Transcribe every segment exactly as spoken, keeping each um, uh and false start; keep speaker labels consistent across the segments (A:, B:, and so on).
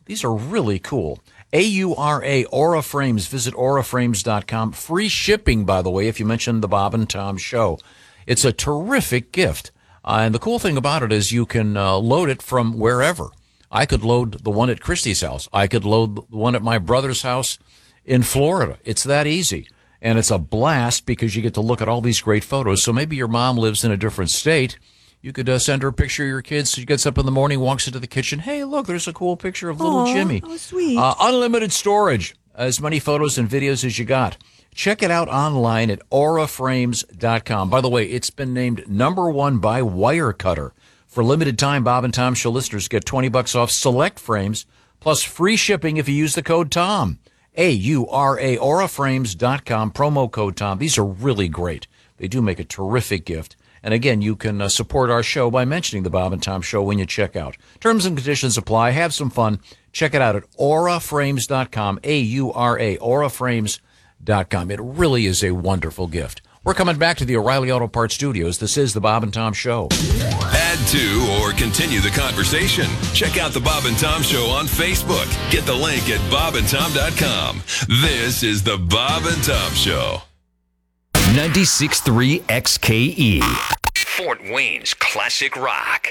A: These are really cool. A U R A, Aura Frames. Visit aura frames dot com. Free shipping, by the way, if you mention the Bob and Tom Show. It's a terrific gift. Uh, and the cool thing about it is you can uh, load it from wherever. I could load the one at Christy's house. I could load the one at my brother's house in Florida. It's that easy. And it's a blast because you get to look at all these great photos. So maybe your mom lives in a different state. You could uh, send her a picture of your kids. She gets up in the morning, walks into the kitchen. Hey, look, there's a cool picture of little
B: Aww,
A: Jimmy.
B: Oh, sweet.
A: Uh, unlimited storage. As many photos and videos as you got. Check it out online at aura frames dot com. By the way, it's been named number one by Wirecutter. For limited time, Bob and Tom Show listeners get twenty bucks off select frames, plus free shipping if you use the code TOM. A U R A, aura frames dot com, promo code TOM. These are really great. They do make a terrific gift. And again, you can uh, support our show by mentioning the Bob and Tom Show when you check out. Terms and conditions apply. Have some fun. Check it out at aura frames dot com, A U R A, aura frames dot com. It really is a wonderful gift. We're coming back to the O'Reilly Auto Parts Studios. This is the Bob and Tom Show.
C: Add to or continue the conversation. Check out the Bob and Tom Show on Facebook. Get the link at bob and tom dot com. This is the Bob and Tom Show.
D: ninety-six point three X K E. Fort Wayne's classic rock.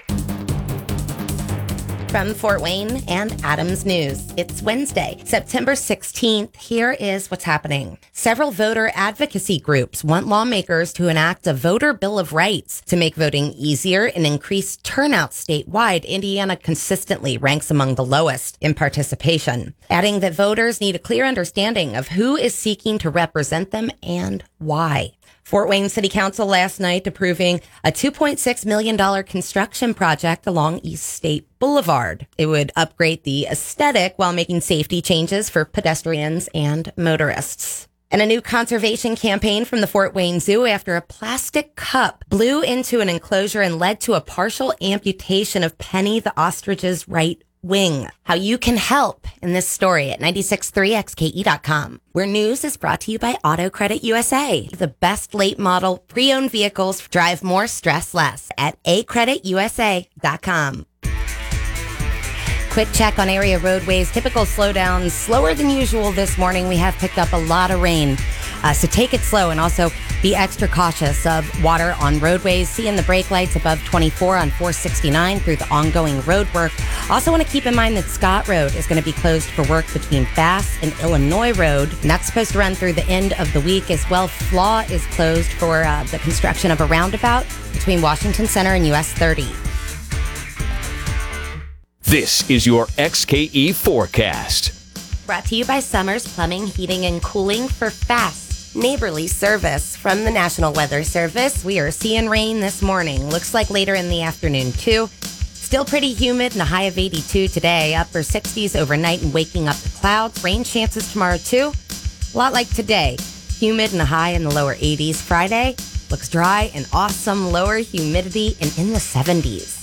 E: From Fort Wayne and Adams News, it's Wednesday, September sixteenth. Here is what's happening. Several voter advocacy groups want lawmakers to enact a voter bill of rights to make voting easier and increase turnout statewide. Indiana consistently ranks among the lowest in participation, adding that voters need a clear understanding of who is seeking to represent them and why. Fort Wayne City Council last night approving a two point six million dollars construction project along East State Boulevard. It would upgrade the aesthetic while making safety changes for pedestrians and motorists. And a new conservation campaign from the Fort Wayne Zoo after a plastic cup blew into an enclosure and led to a partial amputation of Penny the ostrich's right wing. How you can help in this story at nine six three X K E dot com, where news is brought to you by Auto Credit U S A. The best late model pre-owned vehicles drive more, stress less at a credit u s a dot com. Quick check on area roadways. Typical slowdowns, slower than usual this morning. We have picked up a lot of rain. Uh, so take it slow and also be extra cautious of water on roadways. Seeing the brake lights above twenty-four on four sixty-nine through the ongoing road work. Also want to keep in mind that Scott Road is going to be closed for work between Bass and Illinois Road. And that's supposed to run through the end of the week as well. Flaw is closed for uh, the construction of a roundabout between Washington Center and U S thirty.
D: This is your X K E forecast.
E: Brought to you by Summers Plumbing, Heating, and Cooling for fast, neighborly service. From the National Weather Service, we are seeing rain this morning. Looks like later in the afternoon, too. Still pretty humid and a high of eighty-two today. Upper sixties overnight and waking up the clouds. Rain chances tomorrow, too. A lot like today. Humid and a high in the lower eighties. Friday looks dry and awesome. Lower humidity and in the seventies.